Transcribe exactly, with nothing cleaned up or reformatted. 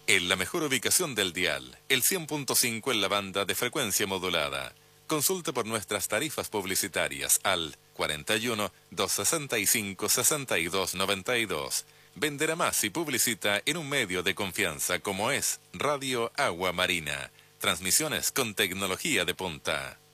En la mejor ubicación del dial, el cien punto cinco en la banda de frecuencia modulada. Consulta por nuestras tarifas publicitarias al cuarenta y uno, doscientos sesenta y cinco, sesenta y dos noventa y dos. Venderá más y publicita en un medio de confianza como es Radio Agua Marina. Transmisiones con tecnología de punta.